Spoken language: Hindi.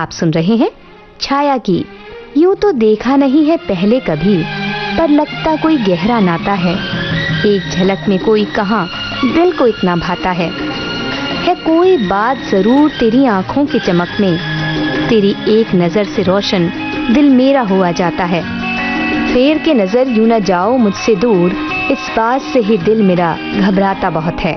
आप सुन रहे हैं छाया की। यूं तो देखा नहीं है पहले कभी, पर लगता कोई गहरा नाता है। एक झलक में कोई कहां दिल को इतना भाता है कोई बात जरूर तेरी आंखों की चमक में, तेरी एक नजर से रोशन दिल मेरा हुआ जाता है। फेर के नजर यूं न जाओ मुझसे दूर, इस बात से ही दिल मेरा घबराता बहुत है।